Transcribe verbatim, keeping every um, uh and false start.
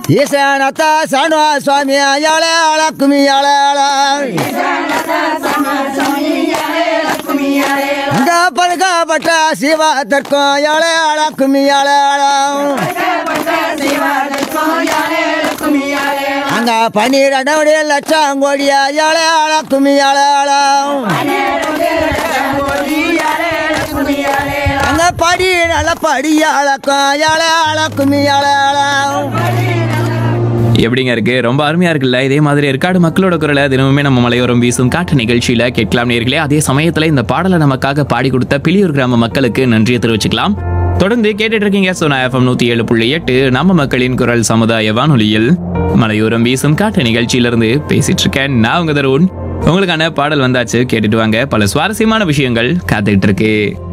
ஈசானத்த சனோ சுவாமி யாழே அழக்குமி யாழே அங்க பதுக்கப்பட்ட சிவத்திற்கும் யாழே அழக்குமி யாழே அங்க பன்னிரண்டு லட்சம் கோடியா யாழே அழக்குமி யாழே அங்க படி நல்ல படி அழக்கம் யாழே அழக்குமி யாழே எப்படிங்க இருக்கு? ரொம்ப அருமையா இருக்குல்ல? இதே மாதிரி ஏற்காடு மக்களோட குரலை தினமுமே நம்ம மலையோரம் வீசும் காற்று நிகழ்ச்சியில கேட்கலாம் நேர்களே. அதே சமயத்துல இந்த பாடலை நமக்காக பாடி கொடுத்த பிலியூர் கிராம மக்களுக்கு நன்றியை தெரிவிச்சுக்கலாம். தொடர்ந்து கேட்டுட்டு இருக்கீங்க சோனா எஃப்எம் நூத்தி ஏழு புள்ளி எட்டு நம்ம மக்களின் குரல் சமுதாய வானொலியில் மலையோரம் வீசும் காற்று நிகழ்ச்சியிலிருந்து பேசிட்டு இருக்கேன் நான் உங்க தருண். உங்களுக்கான பாடல் வந்தாச்சு, கேட்டுட்டு வாங்க. பல சுவாரஸ்யமான விஷயங்கள் காத்துட்டு இருக்கு.